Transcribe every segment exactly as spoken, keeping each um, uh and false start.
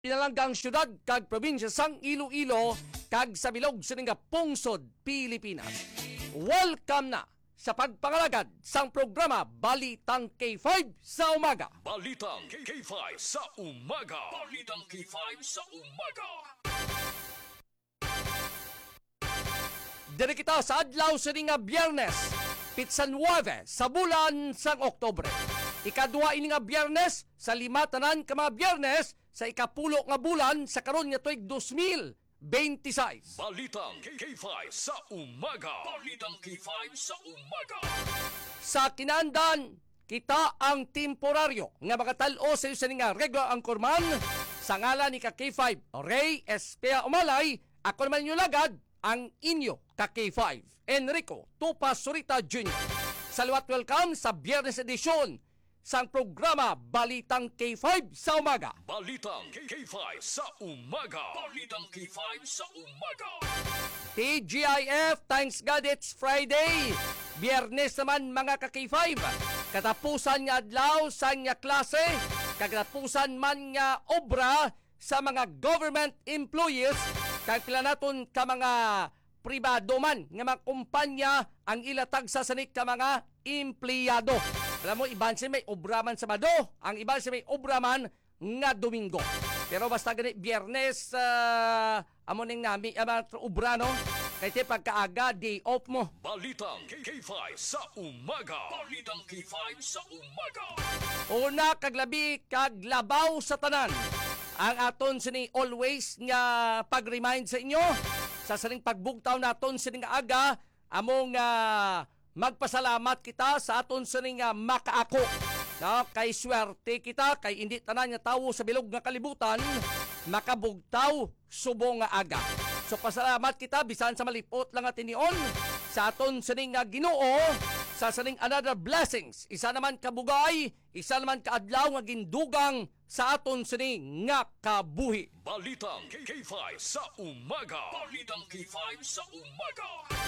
pinalanggang syudad kag probinsya sang Iloilo kag sa bilog sa nga pungsod Pilipinas. Welcome na sa pagpangalagad sang programa Balitang K five sa umaga. Balitang K five sa umaga. Balitang K five sa umaga. Diri kita sa adlaw sa nga Biyernes, pitsan nueve sa bulan sang Oktubre. Ikadua ini nga Biyernes sa lima tanan ka mga Biyernes sa ikapulo nga bulan sa karon nga tuig two thousand twenty-six. Balitang K five sa umaga. Balitang K five sa umaga. Sa kinandan, kita ang temporaryo nga mga tal-o sa isa nga regular anchorman sa ngalan ni ka K five Ray Espea Umalay. Ako naman yung lagad ang inyo ka K five Enrico Tupa Surita Junior Salawat welcome sa Biyernes edisyon sang programa Balitang K five sa umaga. Balitang K five sa umaga. Balitang K five sa umaga. T G I F, thanks God it's Friday. Biyernes naman mga ka K five. Katapusan nga adlaw sa nga klase, kagatapusan man nga obra sa mga government employees, kag pila naton ka mga pribado man nga mga kumpanya ang ilatag sa sanik ka mga empleyado. Alam mo, iban siya may obra man Sabado, ang iban siya may obra man nga Domingo. Pero basta ganit Biyernes, uh, amo ning nami, uh, obra no? Kaya te pagkaaga, day off mo. Balitang K five sa umaga. Balitang K five sa umaga. Una, kaglabi, kaglabaw sa tanan. Ang aton sini always nga pag-remind sa inyo, sa saning pagbugtaw naton sini nga aga, among uh, magpasalamat kita sa aton sining uh, makaako. No, kay swerte kita, kay hindi tanan nga tawo sa bilog nga kalibutan makabugtaw subong nga aga. So pasalamat kita bisan sa malipot lang atin niyon sa aton sining nga Ginoo sa sining another blessings. Isa naman kabugay, isa naman kaadlaw nga gindugang sa aton sining nga kabuhi. Balitang K five sa umaga. Balitang K five sa umaga.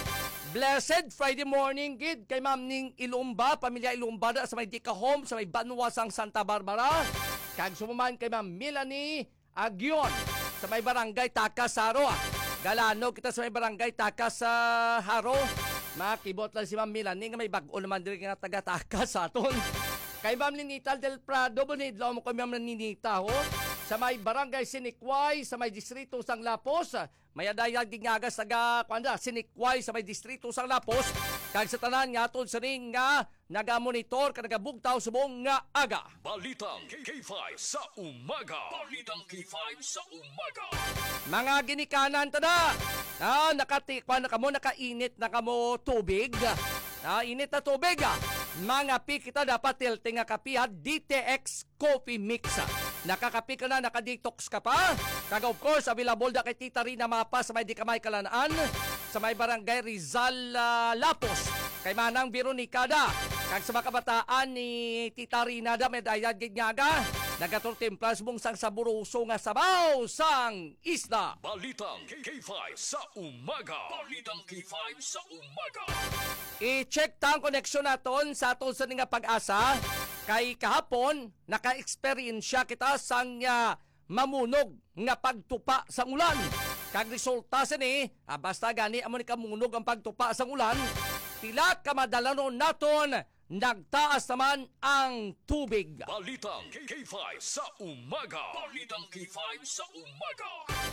Blessed Friday morning, gid kay Ma'am Ning Ilumba, pamilya Ilumba sa may Dika Home, sa may Banwasang Santa Barbara. Kag sumuman kay Ma'am Melanie Agion, sa may Barangay Takas Haro. Galano kita sa may Barangay Takas sa Haro. Makibot lang si Ma'am Melanie nga may bag-o naman diri nga taga Takas sa aton. Kay Ma'am Ninita del Prado, bunidlaw mo kay Ma'am Ninita ho. Sa may Barangay Sinikway, sa may Distrito Sang Lapos, may adayag gingagas taga kuanda Sinikway sa may Distrito Sang Lapos, kag sa tanan nga aton sa ring nga naga-monitor ka nagabugtaw subong nga aga. Balitang K five sa umaga. Balitang K five sa umaga. Mga ginikanan tada, ah, nakati kuan na kamo nakainit na kamo tubig. Ah, init na tubig. Mga pi kita dapat tilting nga kapiha D T X Coffee Mix. Nakakapi ka na, nakadetox ka pa. Kag of course, available na kay Tita Rina Mapa sa may di kamay kalanaan, sa may Barangay Rizal uh, Lapos, kay Manang Veronicada. Kag sa mga kabataan ni Tita Rina da, may dayad ginyaga. Nagatortimplas mong sang saburuso nga sabaw sang isla. Balitang K five sa umaga. Balitang K five sa umaga. I-check ta ang koneksyon naton sa aton sa nga pag-asa. Kay kahapon, naka-experiensya kita sang uh, mamunog nga pagtupa sa ulan. Kag resulta sa ni, ah, basta gani amo ni kamunog ang pagtupa sa ulan, tila kamadalanon naton, nagtaas naman ang tubig. Balitang K five sa umaga. Balitang K five sa umaga.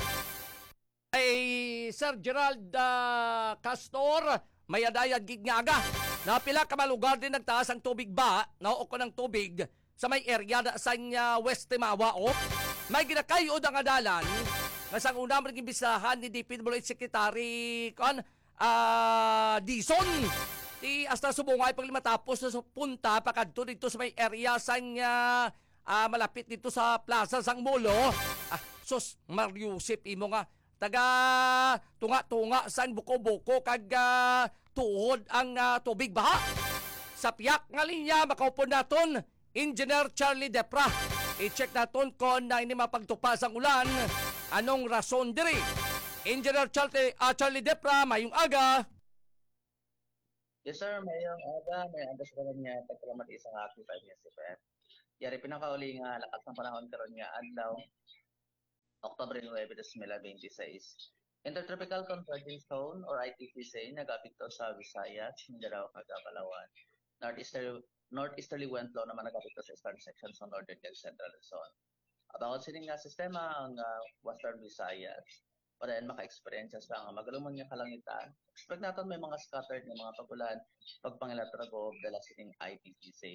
Ay, Sir Gerald uh, Castor, may adayad gignaga. Napila ka malugar din nagtaas ang tubig ba? Nauok ko ng tubig sa may area da sa uh, West Timawa o. May ginakayod ang adalan nga sang una maging bisahan ni D P W H Secretary kon uh, Dison. Ti hasta subungay pag matapos sa punta pakadto dito sa may area sang uh, uh, malapit dito sa plaza sang Molo. Ah, sus Mariusip imo nga taga tunga-tunga san buko-buko kag uh, tuhod ang uh, tubig baha. Sa piyak nga linya makaupon naton Engineer Charlie Depra. I-check naton kung na ini mapagtupa sang ulan. Anong rason diri? Engineer Charlie, uh, Charlie Depra, mayong aga. Yes sir, mayong aga, may aga sa kanya pagkalamat isang happy five years si Fred. Yari pinakauli nga lakas ng panahon karon nga adlaw. Oktubre nine, two thousand twenty-six. Intertropical Convergence Zone or I T C Z nagapito sa Visayas, Mindanao, Palawan. Northeasterly, northeasterly wind flow naman nagapito sa eastern section sa northern and central Luzon. About sining nga sistema ang uh, western Visayas. Para yan maka-experience sa mga magalumang nga kalangitan. Expect natin may mga scattered ng mga pagulan pagpangilatrago dala sining I T C Z.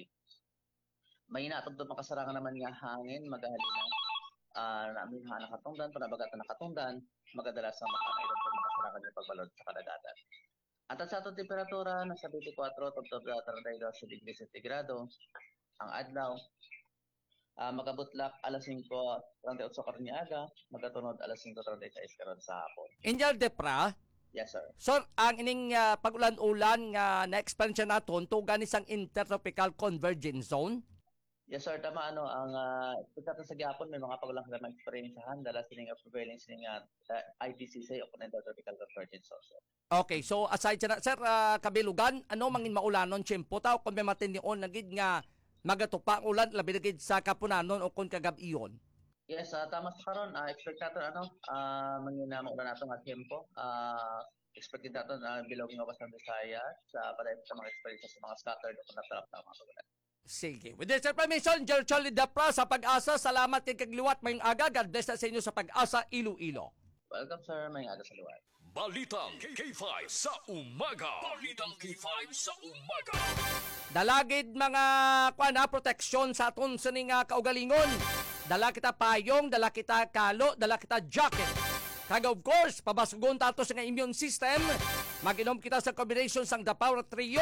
May natog doon makasarangan naman nga hangin, magahalina uh, namin ha nakatungdan, panabagatan nakatungdan, magadala sa makakailan po makasarangan ng pagbalod sa kadagatan. At sa atong temperatura, nasa twenty-four to thirty-two degrees centigrado, ang adlaw, uh, magabutlak alas five thirty-eight karniaga, magatunod alas five thirty-six karon sa hapon. Engineer Depra, Yes, sir. so ang ining uh, pag-ulan-ulan nga na-explain siya naton tugan isang intertropical convergence zone. Yes, sir. Tama, ano, ang uh, pagkata sa gihapon, may mga pagulang ka naman experiencehan dala sining prevailing sining uh, I T C Z o Intertropical Convergence Zone. Sir. Okay, so aside sa sir, uh, kabilugan, ano mangin maulanon tiyempo taw kung may matindion nagid nga magatupa ang ulan labi nagid sa kapunanon o kung kagab-iyon? Yes, uh, tama sa karon, uh, expect natin ano, uh, mangin na maulan nato nga tiyempo. Uh, expected natin uh, bilog nga Western Visayas sa uh, para sa mga experiences sa mga scattered o kung natalap na mga pagulan. Sige. With this information, Jerry Charlie Dapra sa Pag-asa. Salamat kay Kagliwat mayong aga. God bless na sa inyo sa Pag-asa, Iloilo. Welcome, sir. May aga sa liwat. Balitang K five sa umaga. Balitang K five sa umaga. Dalagid mga kuan na proteksyon sa aton sa ning uh, kaugalingon. Dala kita payong, dala kita kalo, dala kita jacket. Kag of course, pabasugon tato sa nga immune system. Mag-inom kita sa combination sang The Power Trio,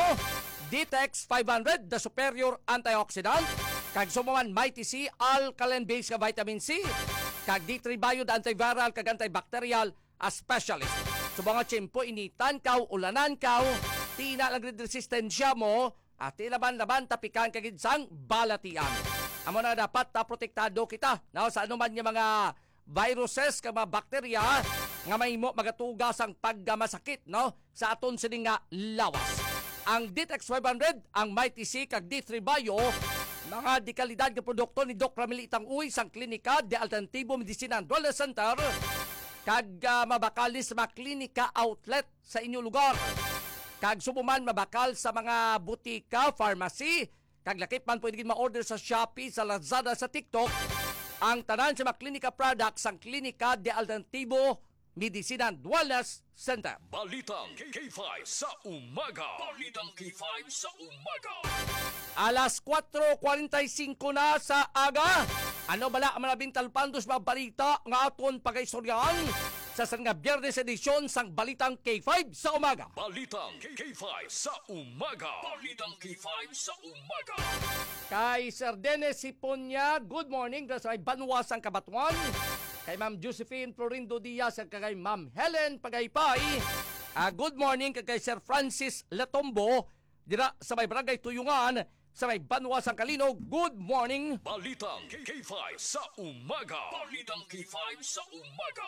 D-Tex five hundred, the superior antioxidant. Kag sumuman Mighty C, alkaline-based ka vitamin C. Kag D three Bio, the antiviral, kag antibacterial, a specialist. So mga tiyempo, initan kaw, ulanan kaw, tina lang resistensya mo, at ilaban-laban tapikan kagid sang balatian. Amo na dapat ta protektado kita no, sa anuman nga mga viruses ka mga bakterya nga mahimo magatugas ang paggamasakit no sa aton sining nga lawas. Ang D-Tex five hundred, ang Mighty C kag D three Bio, mga dekalidad nga produkto ni Doc Ramil Itang-Uy sang klinika de Alternativo Medicina and Wellness Center kag uh, mabakalis sa mga klinika outlet sa inyong lugar. Kag subuman mabakal sa mga butika, pharmacy, kag lakip man pwede ma-order sa Shopee, sa Lazada, sa TikTok. Ang tanan sa mga klinika products ang klinika de Alternativo Medicina and Wellness Center. Balitang K five sa umaga. Balitang K five sa umaga. Alas four forty-five na sa aga. Ano bala ang mga bintalpandos mga balita nga aton pagaistoryahan sa sanga Biyernes edisyon sang Balitang K five sa umaga. Balitang K five sa umaga. Balitang K five sa umaga. Kay Sir Dennis Hiponya, good morning. Sa may Banwas ang Kabatuan. Kay Ma'am Josephine Florindo Diaz at kay Ma'am Helen Pagaypay. Uh, good morning kay Sir Francis Latombo dira sa may Barangay Tuyungan sa may Banwas ang Kalinog. Good morning. Balitang K five sa umaga. Balitang K five sa umaga.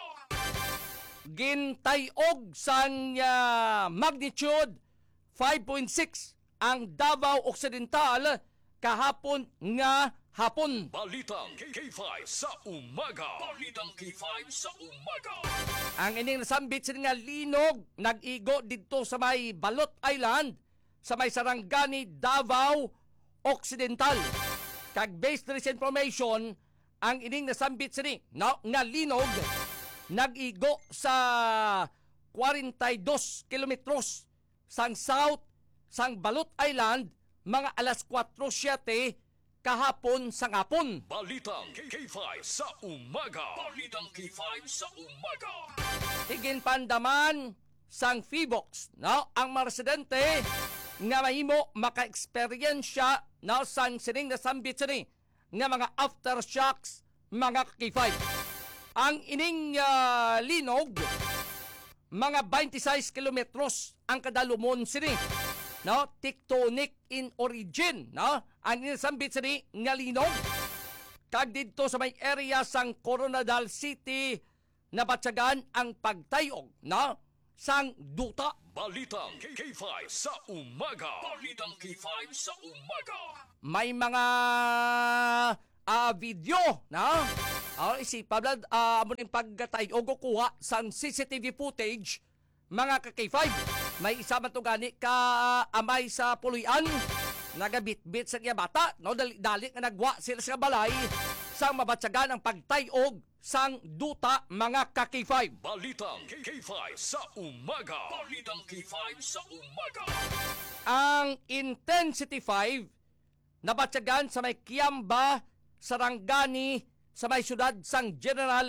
Gintayog sang uh, magnitude five point six ang Davao Occidental kahapon nga hapon. Balitang K five sa umaga. Balitang K five sa umaga. Ang ining nasambit sa nga linog nag-igo dito sa may Balot Island sa may Sarangani, Davao Occidental. Kag based on this information, ang ining nasambit sa ni no, nga linog nag-igo sa forty-two kilometros sang south sang Balot Island mga alas four seven kahapon sa ngapon. Balitang K five sa umaga. Balitang K five sa umaga. Higin pandaman sang Feebox, no? Ang mga residente nga mahimo maka-experience no, sang sining nasambit sini nga mga aftershocks mga K five. Ang ining uh, linog mga twenty-six kilometros ang kadalumon sini. No, tectonic in origin, no? Ang inisambit sa ni nga linog. Kag dito sa may area sang Coronadal City nabatsagan ang pagtayog, no? Sang duta. Balitang K five sa umaga. Balitang K five sa umaga. May mga ah, video na uh, isipa blad uh, amo ning paggatay o kukuha sang C C T V footage mga ka K five. May isa man to gani ka amay sa puloy-an nagabitbit sa iya bata no dali-dali nga nagwa sila sa balay sang mabatsagan ang pagtayog sang duta mga ka K five. Balitang K five sa umaga. Balitang K five sa umaga. Ang Intensity five nabatsagan sa may Kiamba, Sarangani, sa may syudad sang General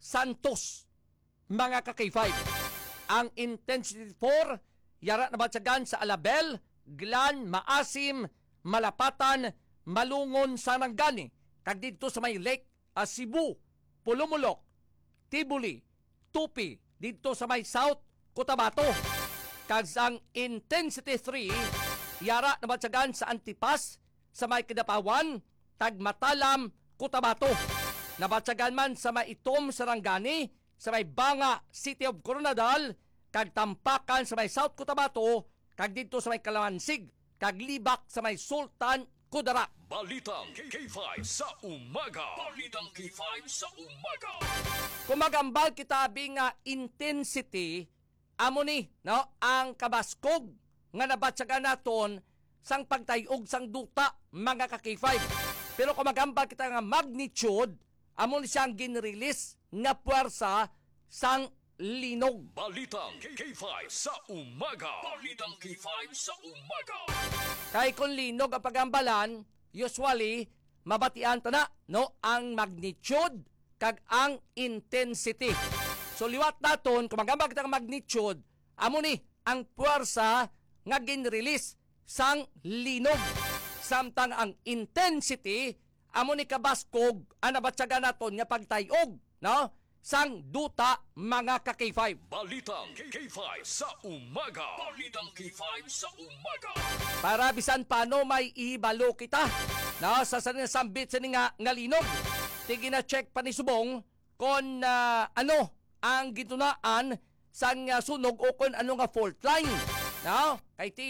Santos mga ka K five. Ang Intensity four yara nabatsagan sa Alabel, Glan, Maasim, Malapatan, Malungon, Sarangani kag dito sa may Lake uh, Cebu, Pulumulok, Tibuli, Tupi dito sa may South Cotabato. Kag ang Intensity three yara nabatsagan sa Antipas, sa may Kidapawan, Tagmatalam, Cotabato. Nabatsagan man sa may Itom, Sarangani, sa may Banga, City of Coronadal, kag Tampakan sa may South Cotabato, kag dito sa may Kalamansig, kag Libak sa may Sultan, Kudarat. Balitang K five sa umaga. Balitang K five sa umaga. Kung magambal kita nga intensity, amo ni no, ang kabaskog nga nabatsagan naton sang pagtayog sang duta mga ka K five. Pero kung magambal kita nga magnitude, amo ni siyang ginrelease nga puwersa sang linog. Balitang K five sa umaga. Balitang K five sa umaga. Kay kung linog ang pagambalan, usually mabatian ta na no ang magnitude kag ang intensity. So liwat naton kung magambal kita nga magnitude, amo ni ang puwersa nga ginrelease sang linog. Samtang ang intensity amo ni kabaskog ang nabatsagan naton nga pagtayog no sang duta mga ka K five. Balitang K five sa umaga. Balitang K five sa umaga. Para bisan paano may ihibalo kita no sa sinasambit sa nga nga linog. Tigi na check pa ni subong kung uh, ano ang gitunaan sang uh, sunog o kung ano nga fault line. No? Kay ti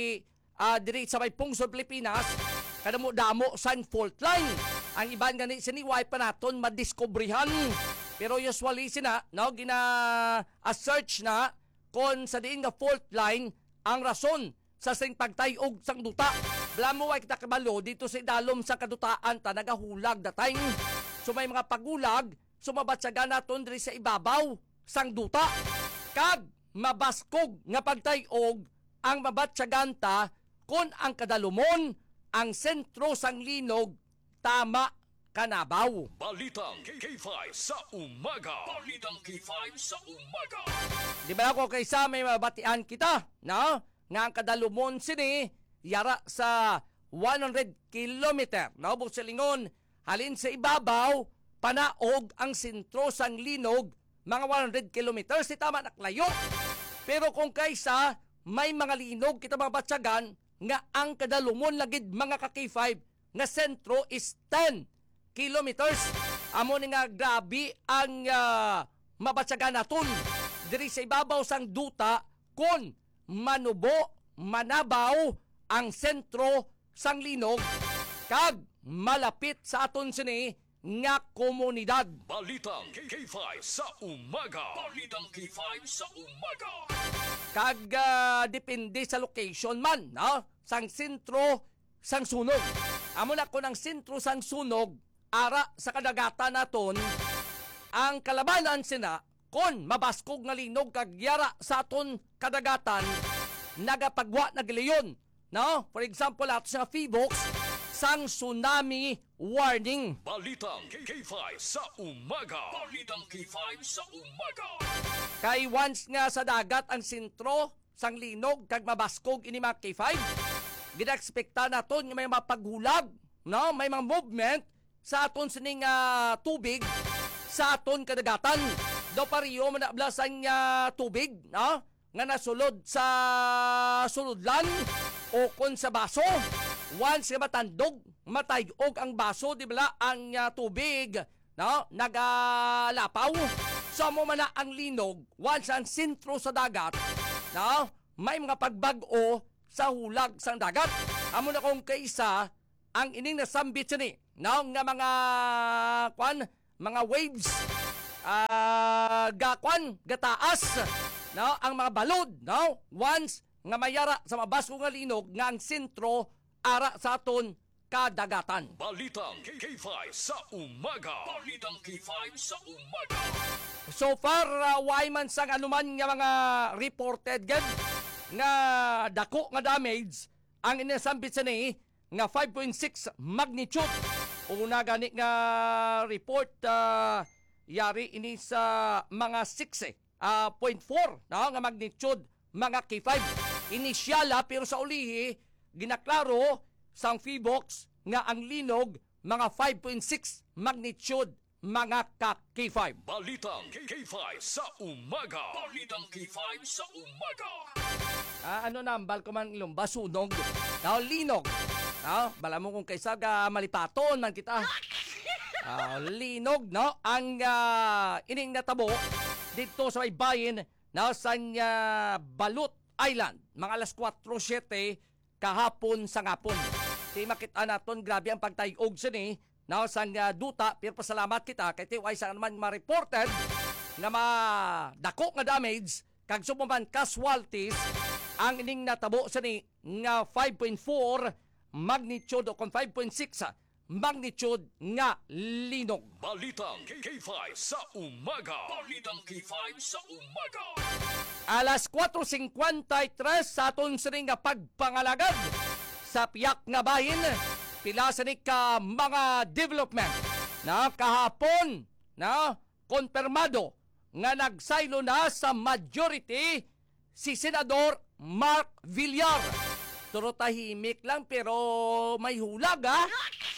uh, diri sa may pungsod Pilipinas kadamo damo sang fault line. Ang iban gani siniway pa naton madiskubrihan. Pero usually sina no gina a search na kung sa diin nga fault line ang rason sa sing pagtayog sang duta. Blamo way kita kabalo dito sa idalom sa kadutaan ta nagahulag datay. So may mga pagulag sumabatsagan naton diri sa ibabaw sang duta. Kag mabaskog nga pagtayog ang mabatsagan ta kung ang kadalumon ang sentro sang linog tama kanabaw. Balitang K five sa umaga. Balitang K five sa umaga. Di ba ako kaysa may mabatian kita, no? Nga ang kadalumon sini, yara sa one hundred kilometer, no? Buksalingon, halin sa ibabaw, panaog ang sentro sang linog, mga one hundred kilometers, di tama naklayo. Pero kung kaysa, may mga linog kita mabatsagan, nga ang kadalumon lagid mga ka K five, nga sentro is ten kilometers. Amo ni nga grabe ang uh, mabatsagan naton diri sa ibabaw sang duta kun manubo manabaw ang sentro sang linog kag malapit sa aton sini nga komunidad. Balitang K five sa umaga. Balitang K five sa umaga. Kag uh, depende sa location man, no? Sang sentro sang sunog. Amo na ko ng sentro sang sunog ara sa kadagatan naton ang kalabanan sina kon mabaskog nga linog kag yara sa aton kadagatan nagapagwa nagliyon, no? For example ato sa Phoebox sang tsunami warning. Balitang K five sa umaga. Balitang K five sa umaga. Kay once nga sa dagat ang sentro sang linog kag mabaskog ini mga K five, gina-expecta naton nga may mapaghulag, no? May mga movement sa aton sining uh, tubig sa aton kadagatan. Do pariyo manablasan nga tubig, no? Nga nasulod sa suludlan o kon sa baso. Once nga matandog, matayog ang baso, di ba ang uh, tubig, no? Nagalapaw. So mo man na ang linog, once ang sentro sa dagat, no? May mga pagbag-o sa hulag sang dagat. Amo na kung kaisa ang ining nasambit sini no nga mga kwan mga waves ah gakwan gataas no ang mga balod no once nga mayara sa mabasko nga linog nga ang sentro ara sa aton kadagatan. Balitang K five sa umaga. Balitang K five sa umaga. So far, uh, way man sang anuman nga mga reported gad nga dako nga damage ang inasambit sa ni nga five point six magnitude. Una gani nga report uh, yari ini sa mga six eh, uh, point four no, nga magnitude mga K five. Inisyala pero sa ulihi ginaklaro sang Phoebox nga ang linog mga five point six magnitude mga ka-K five. Balitang K five sa umaga. Balitang K five sa umaga. Ah, ano nambal ko man ilong basunog. Now, linog. No? Bala mo kung kaysa ka malipaton man kita. Ah, linog, no? Ang uh, ining natabo dito sa may bayin na sa uh, Balut Island. Mga alas kwatro siyete kahapon sa ngapon. Di makita naton grabe ang pagtayog sini na sa uh, duta pero pasalamat kita kay tiway sa naman ma-reported na madako nga damage kag sumuman casualties ang ining natabo sini nga five point four magnitude o kung five point six magnitude nga linog. Balitang K five sa umaga. Balitang K five sa umaga. Alas kwatro singkwentatres sa aton sini nga pagpangalagad sa piyak nga bahin, pila sa ni ka mga development na kahapon na konpermado nga nagsaylo na sa majority si Senador Mark Villar. Turo tahimik lang pero may hulag ha.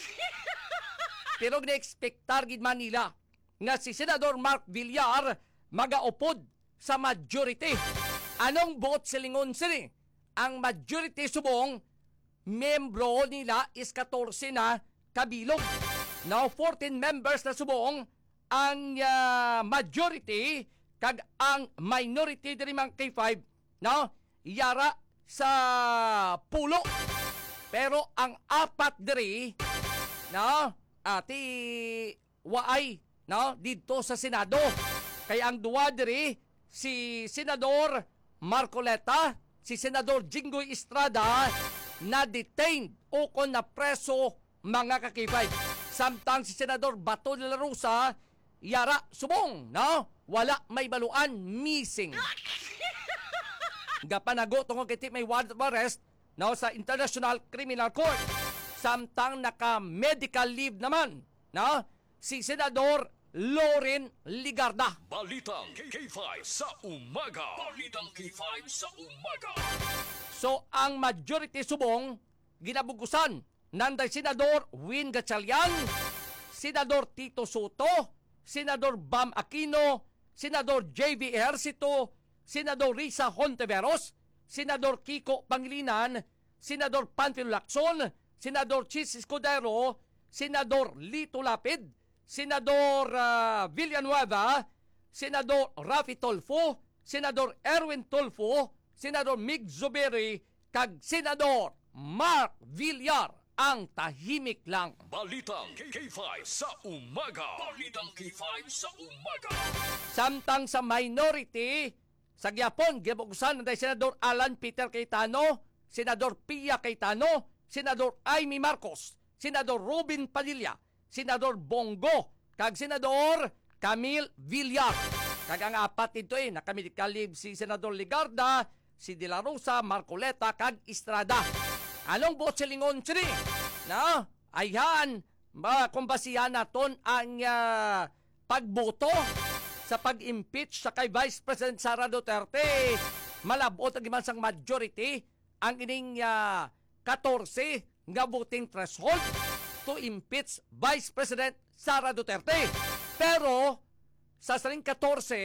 Pero gina-expectar gid Manila nga si Senador Mark Villar magaupod sa majority. Anong buot silingon sini? Ang majority subong membro nila is fourteen na kabilog. Now, fourteen members na subong ang uh, majority kag ang minority diri mga K five no, yara sa pulo. Pero ang apat diri no, ati waay no, dito sa Senado. Kaya ang duwa diri si Senador Marcoleta, si Senador Jinggoy Estrada na detained o kon na preso mga ka-K five. Samtang si Senador Bato de la Rosa yara subong no, wala may baluan, missing. Gapanago tungod kay may warrant of arrest no, sa International Criminal Court. Samtang naka-medical leave naman no, si Senador Loren Ligarda. Balitang K five sa umaga. Balitang K five sa umaga. So, ang majority subong, ginabugusan nanday Senador Win Gatchalian, Senador Tito Soto, Senador Bam Aquino, Senador J V Ejercito, Senador Risa Hontiveros, Senador Kiko Pangilinan, Senador Panfilo Lacson, Senador Chis Escudero, Senador Lito Lapid, Senador uh, Villanueva, Senador Rafi Tolfo, Senador Erwin Tolfo, Senador Mig Zubiri, kag Senador Mark Villar ang tahimik lang. Balitang K five sa umaga. Balitang K five sa umaga. Samtang sa minority, sa Gyapon, gibugusan ng Senador Alan Peter Cayetano, Senador Pia Cayetano, Senador Amy Marcos, Senador Robin Padilla, Senador Bongo, kag Senador Camille Villar. Kag ang apat ito eh, nakamedical leave si Senador Ligarda, si De La Rosa, Marcoleta, kag Estrada. Anong buot silingon sini? Na, ayan, ba, kumbasihan naton ang uh, pagboto sa pag-impeach sa kay Vice President Sara Duterte. Malabot ang imansang majority ang ining uh, fourteen nga voting threshold to impeach Vice President Sara Duterte. Pero sa saling fourteen,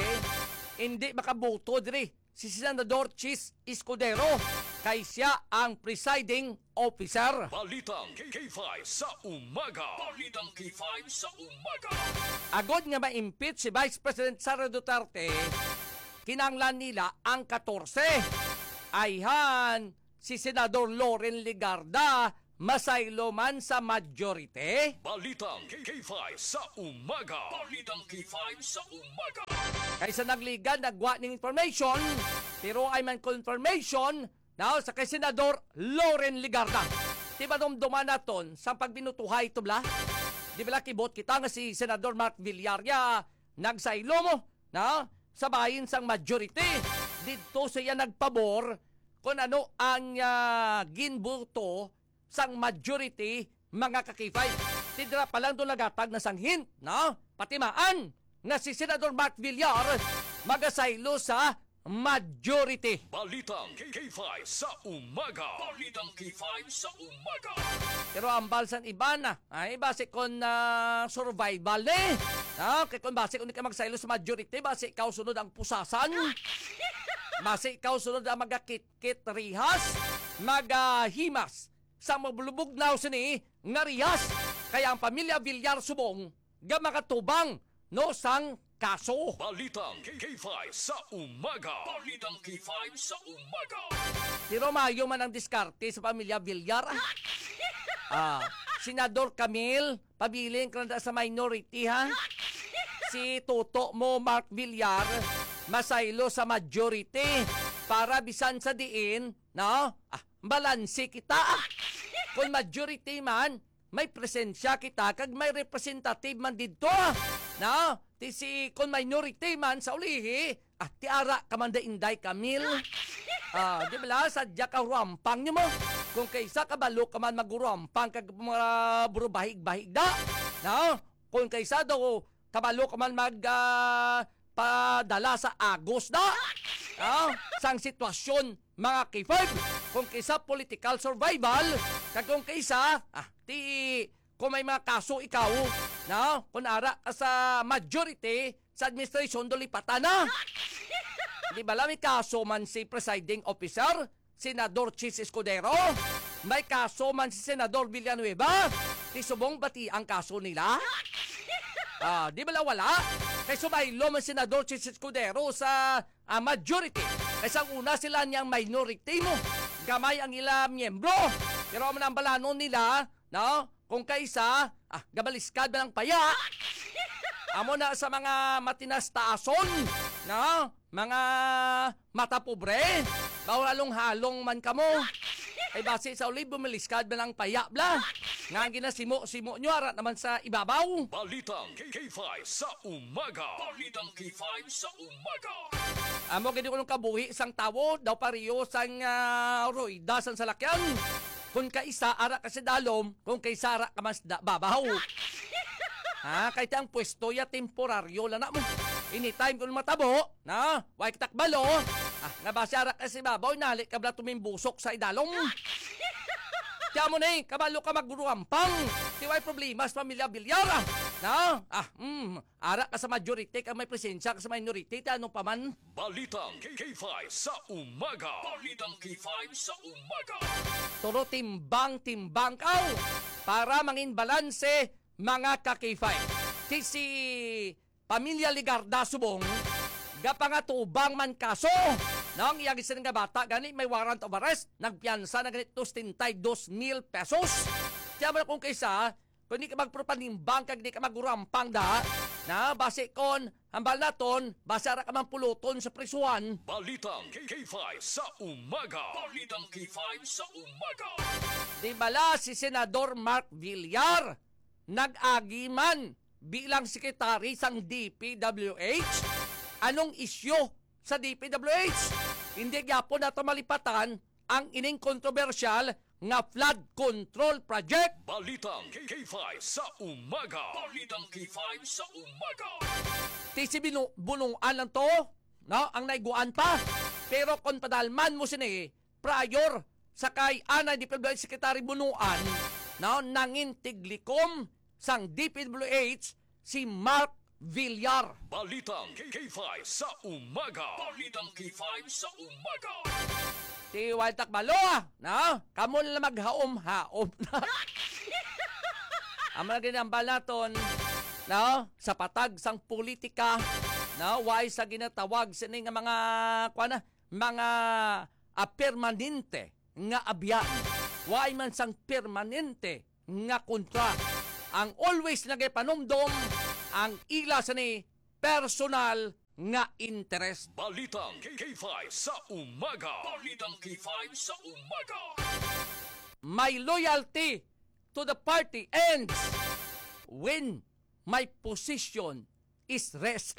hindi makaboto diri si Senador Chis Escudero kay siya ang presiding officer. Balitang K five sa umaga. Balitang K five sa umaga. Agod nga ma-impeach si Vice President Sara Duterte, kinanglan nila ang fourteen. Ayhan, si Senador Loren Ligarda masaylo man sa majority. Balitang K five sa umaga. Balitang K five sa umaga. Kaysa nagligan, nagwa ng information, pero ay man confirmation na sa kay Senador Loren Ligarda. Di ba nung dumanaton sa pagbinutuhay ito bla? Di ba kibot kita nga si Senador Mark Villarya nagsaylo mo na sa bahin sang majority. Dito siya nagpabor kung ano ang uh, ginbuto sang majority mga kakifay. Tidra pa lang doon nagatag na sang hint na patimaan nga si Senador Mark Villar magasaylo sa majority. Balitang K five sa umaga. Balitang K five sa umaga. Pero ang balsan iba na, ay base kon uh, survival eh. Ah, kaya kung base kung di ka magsaylo sa majority, base ikaw sunod ang pusasan. Base ikaw sunod ang magakit-kit rihas, magahimas sa maglubog na sini nga rihas. Kaya ang pamilya Villar Subong, ga makatubang no sang kaso. Balitang K five sa umaga. Balitang K five sa umaga. Pero mayo man ang diskarte sa pamilya Villar. Ah, Senador Camille, pabiling ka na sa minority ha. Si Toto mo Mark Villar, masaylo sa majority para bisan sa diin, no? Ah, balanse kita. Kung majority man, may presensya kita kag may representative man dito. No? Ti si kung minority man sa ulihi, ah, tiara ka man da Inday Camille. Ah, di ba sadya ka rampang nyo mo? Kung kaysa kabalo ka man magurampang kag mga burubahig-bahig da. No? Kung kaysa daw kabalo ka man mag uh, padala sa agos da. No? Sang sitwasyon mga K five. Kung kaysa political survival, kag kung kaysa, ah, ti kung may mga kaso ikaw, no? Kung ara ka sa majority sa administrasyon dolipatan na. Di ba lang may kaso man si presiding officer, Senador Chis Escudero? May kaso man si Senador Villanueva? Di subong bati ang kaso nila? Ah, di ba lang wala? Kay sumaylo man Senador Chis Escudero sa uh, majority. Kaysa una sila niyang minority mo. Gamay ang ila miyembro. Pero man ang balanon nila, no? Kung kaysa, ah, gabaliskad ba ng paya? Amo na sa mga matinas taason, no? Mga mata pobre, bawalong halong man kamo. Ay base sa uli, bumiliskad ba ng paya, bla? Nga ginasimo-simo nyo, arat naman sa ibabaw. Balitang K five sa umaga. Balitang K five sa umaga. Amo gini ko nung kabuhi, sang tawo, daw pariyo sang uh, roida, sang salakyan. Kung kaisa, ara kasi dalom, kung kaisa, ara ka mas da, babaw. Ha, kahit ang pwesto ya temporaryo lang na mo. Anytime kung matabo, na, way kitakbalo, ah, nabasa ara kasi babaw, nalik ka bala tumimbusok sa idalom. Kaya mo na eh, kabalo ka magruampang. Di way problema sa pamilya Bilyara. Na, ah, mm, ara ka sa majority, ka may presensya ka sa minority, tanong pa man. Balitang K five sa umaga. Balitang K five sa umaga. Turo timbang-timbang kaw para mangin balanse mga ka-K five. Ti si pamilya Ligarda Subong, gapangatubang man kaso. Nang iyang isa nga bata, gani may warrant of arrest, nagpiyansa na ganito seventy-two mil pesos. Kaya mo na kung kaysa, kung di ka magpropanimbang, kag di ka magurampang da, na base kon, hambal naton, base ara ka man puluton sa prisuan. Balitang K five sa umaga. Balitang K five sa umaga. Di bala si Senador Mark Villar, nag-agi man bilang sekretary sang D P W H. Anong isyo sa D P W H? Hindi gyapon nato malipatan ang ining kontrobersyal nga flood control project. Balitang K five sa umaga. Balitang K five sa umaga. Ti si binu- bunuan lang to, no? Ang naiguan pa. Pero kung padalman mo sini, prior sa kay Ana D P W H Secretary Bunuan, no? Nangin tiglikom sang D P W H si Mark Villar. Balitang K five sa umaga. Balitang K five sa umaga. Ti Waltak Baloa, no? Kamo na maghaom-haom na. Ang mga ginambal naton, no? Sa patag sang politika, no? Why sa ginatawag sa nga mga, kuana, mga uh, permanente nga abyan. Waay man sang permanente nga kontra. Ang always nagapanumdom ang ila sa ni personal nga interest. Balitang K five sa umaga. Balitang K five sa umaga. My loyalty to the party ends when my position is rest.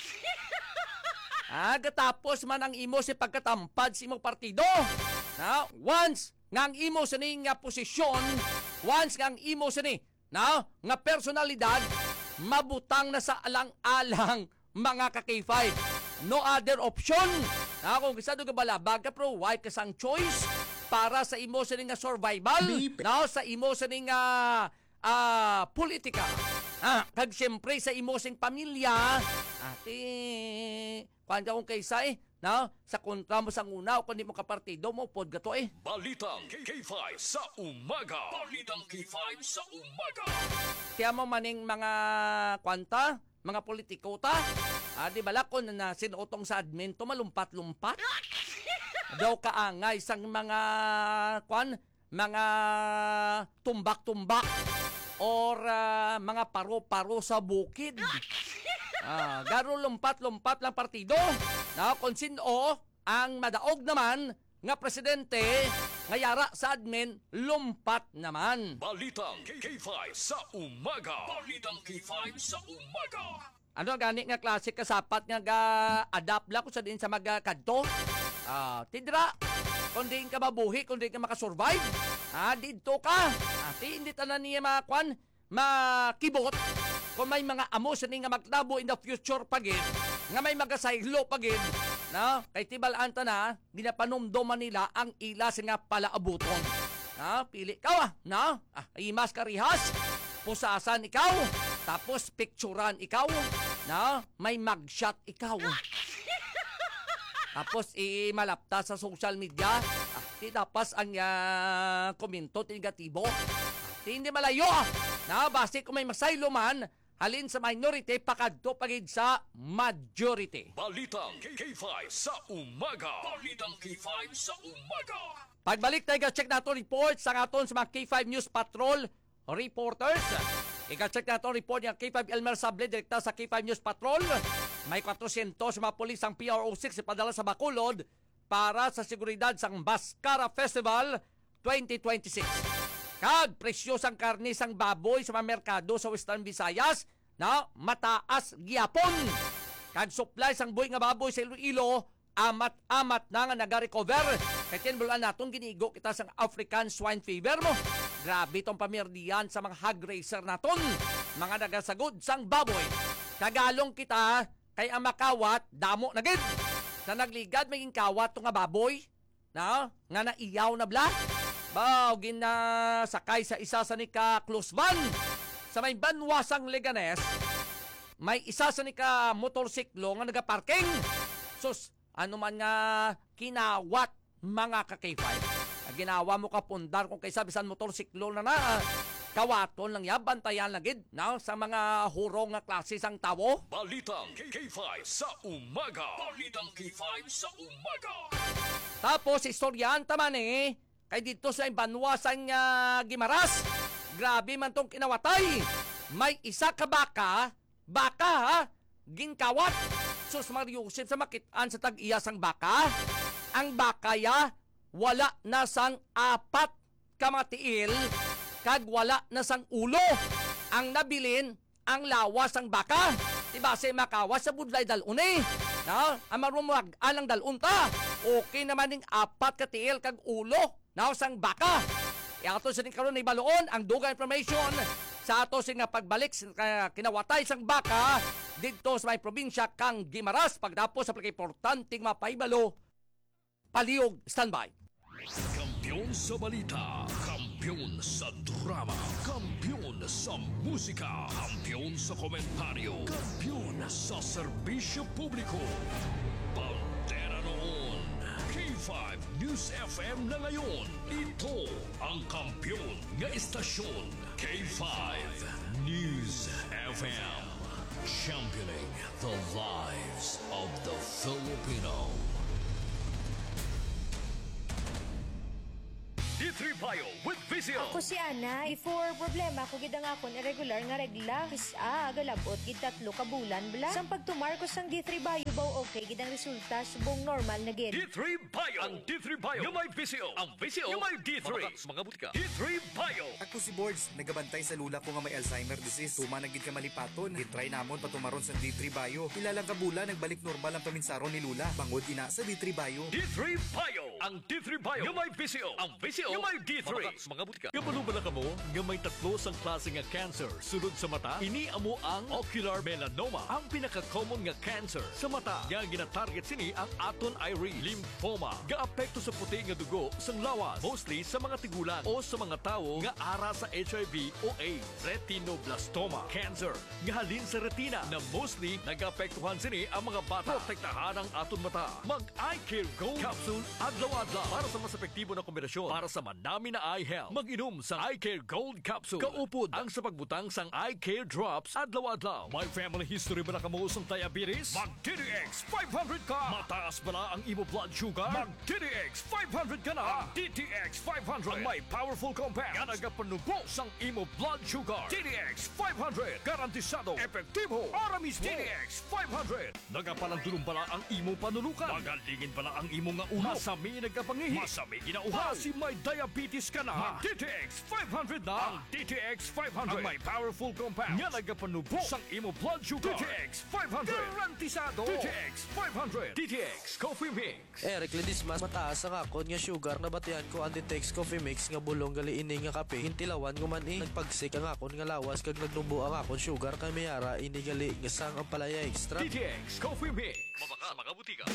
Aga tapos man ang imo si pagkatampad si imo partido. Na once nga ang imo sa ni nga posisyon, once nga ang imo sa ni na nga personalidad mabutang na sa alang-alang mga ka-K five. No other option. Na kung kisado ka balabag ka pro why ka sang choice para sa imo sa ni nga survival. Na sa imo sa ni nga ah, politika. Ah, kag siyempre sa imo sing pamilya. Ate, kuan ka kung kaysa eh. Na, sa kontra mo sang una o kundi mo kapartido mo, pod gato eh. Balitang K five sa umaga. Balitang K five sa umaga. Kaya mo maning mga kwanta, mga politiko ta, ah, di bala ko na sinutong sa admin to malumpat-lumpat. Daw kaangay sang mga kwan, mga tumbak-tumbak or ah, mga paro-paro sa bukid. Ah, garo lumpat-lumpat lang partido. Na kung sino ang madaog naman nga presidente nga yara sa admin lumpat naman. Balitang K five sa umaga. Balitang K five sa umaga. Ano gani nga klase kasapat nga ga-adapt la kung sa din sa magkadto? Ah, tidra. Kung di ka mabuhi, kung di ka makasurvive, ah, dito ka. Ah, di hindi tanan niya makakwan, makibot. Kung may mga amo sa nga maglabo in the future pagin, nga may magasaylo pagin, na, kay tibalaan ta na, ginapanumdoman nila ang ila sa nga palaabuton. Na, pili ka ah, na, ah, imas ka rihas, pusasan ikaw, tapos picturean ikaw, na, may mugshot ikaw. Tapos imalapta sa social media, ah, di tapos ang uh, komento negatibo. Di hindi malayo, na, basi kung may masaylo man, halin sa minority, pakadto pagid sa majority. Balitang K five sa umaga. Balitang K five sa umaga. Pagbalik tayo, check nato report sa aton sa mga K five News Patrol reporters. Ika-check nato report ng K five Elmer Sable, direkta sa K five News Patrol. May fourteen mga polis ang P R O six ipadala sa Bacolod para sa seguridad sa Bascara Festival twenty twenty-six. Kag presyosang karne sang baboy sa mga merkado sa Western Visayas na mataas gyapon. Kag supply sang buhay nga baboy sa Iloilo amat-amat na nga naga-recover. Kaya tinbulan naton ginigo kita sang African swine fever mo. Grabe tong pamirdiyan sa mga hog racer naton. Mga nagasagod sang baboy. Kagalong kita kay ang makawat damo na gid. Sa nagligad may kawat to nga baboy na nga naiyaw na bla. Bao, ginasakay sa isa sa nika close van. Sa may banwasang Leganes, may isa sa nika motorsiklo nga nagaparking. Sus, ano man nga kinawat mga ka-K five. Ginawa mo kapundar kung kaysa bisan motorsiklo na na. Kawaton lang ya, bantayan lagid na sa mga hurong nga klase sang tawo. Balitang K five sa umaga. Balitang K five sa umaga. Tapos, istoryan taman eh, kay dito sa banwasan nga Gimaras, grabe man tong kinawatay. May isa ka baka, baka ha, ginkawat. Sus Mariusip sa makitaan sa tag-iya sang baka. Ang baka ya, wala na sang apat kamatiil, kag wala na sang ulo. Ang nabilin, ang lawas sang baka. Diba si makawas sa budlay dalun eh. Na, ang marumuag alang dalun ta. Okay naman ning apat katiil kag ulo. Now, sang baka. Iato sa ning karon ni baloon ang duga information sa ato sing nga pagbalik sa kinawatay sang baka didto sa may probinsya kang Gimaras pagdapos sa pagkaimportanteng mapaibalo. Paliog, standby. Kampiyon sa balita, kampiyon sa drama, kampiyon sa musika, kampiyon sa komentaryo, kampiyon sa serbisyo publiko. Bandera noon, K five News F M na ngayon. Ito ang kampiyon nga istasyon, K five News F M. Championing the lives of the Filipino. D three Bio with Visio. Ako si Ana, before problema ko gid ang akon irregular nga regla. Kisa galabot gid tatlo ka bulan bla. Sang pagtumar ko sang D three Bio baw okay gid ang resulta subong normal na gid. D three Bio. Ang D three Bio yung may Visio. Ang Visio yung may D three. Mga, mga butika. D three Bio. Ako si Boards, nagabantay sa lula ko nga may Alzheimer disease. Tuma na gid ka malipaton. Gitry namon patumaron sa D three Bio. Ilalang kabula nagbalik normal ang paminsaron ni Lula. Bangod ina sa D three Bio. D three Bio. Ang D three Bio yung may Visio. Ang Visio yung may D three. Mga, mga butika. Kabalo ba na kamo nga may tatlo sang klase nga cancer sunod sa mata? Ini amo ang ocular melanoma. Ang pinaka-common nga cancer sa mata. Nga gina-target sini ang aton iris. Lymphoma. Gaapekto sa puti nga dugo sang lawas. Mostly sa mga tigulang o sa mga tao nga ara sa H I V o AIDS. Retinoblastoma. Cancer. Nga halin sa retina na mostly nag-apektuhan sini ang mga bata. Protektahan ang aton mata. Mag-Eye Care Gold Capsule adlaw-adlaw para sa mas epektibo na kombinasyon para sa manami na eye health. Mag-inom sa Eye Care Gold Capsule. Kaupod ang sa pagbutang sang Eye Care Drops adlaw-adlaw. May family history ba na kamo sang diabetes? Mag-D D X five hundred ka! Mataas ba na ang imo blood sugar? Mag-D D X five hundred ka na! D T X five hundred ang may powerful compound nga nagapanubo sang imo blood sugar. D D X five hundred garantisado, epektibo, para mismo. D D X five hundred nagapalandulong bala ang imo panulukan. Magalingin bala ang imo nga ulo. Masami nagapangihi. Masami ginauhaw. Si may diabetes ka na. D T X five hundred na. Ang D T X five hundred ang may powerful compound nga nagapanubo sang imo blood sugar. D T X five hundred garantisado. D T X five hundred. D T X Coffee Mix. Eric Ledismas, mataas ang akon nga sugar na batian ko ang D T X Coffee Mix nga bulong gali ini nga kape. Hintilawan ko man eh. Nagpagsik ang akon nga lawas kag nagnubo ang akon sugar kay mayara ini gali nga sang ang palaya extra. D T X Coffee Mix. Mabaka sa mga butika.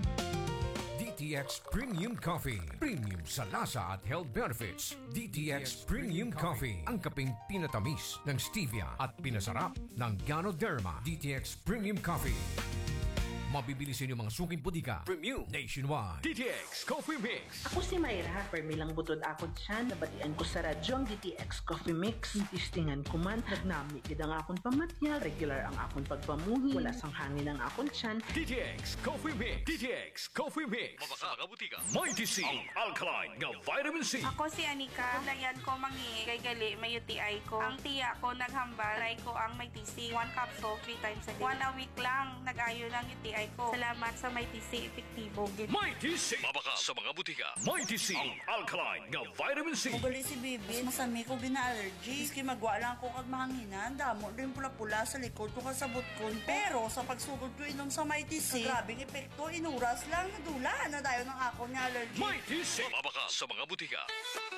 D T X Premium Coffee. Premium sa lasa at health benefits. D T X Premium Coffee. Ang kaping pinatamis ng stevia at pinasarap ng Ganoderma. D T X Premium Coffee. Mabibili sa inyo mga suking putika. Premium nationwide. D T X Coffee Mix. Ako si Mayra, permilang butod akon siya, nabatian ko sa radyo ang D T X Coffee Mix. Tistingan ko man, nagnami gid ang akon pamatya, regular ang akon pagpamuhi, wala sang hangin ang akon tiyan. D T X Coffee Mix. D T X Coffee Mix. Mabaka mga butika. Mighty C. Ang alkaline nga vitamin C. Ako si Anika. Kulayan ko mangi kay gali may U T I ko. Ang tiya ko naghambal. Try ko ang may T C. One capsule, three times a day. One a week lang. Nag-ayo ng U T I ko. Salamat sa may T C. Epektibo. Mighty C. Mabaka sa mga butika. Mighty C. Ang alkaline nga vitamin C. Ugali si Bibi, masami ko gina-allergy. Iski magwa lang ko kag mahanginan, damo rin pula-pula sa likod ko kasabot ko. Pero sa pagsugod ko inom sa Mighty C, grabing epekto, inuras lang, dula na dayo ng ako nga allergy. Mighty C. Mabaka sa mga butika.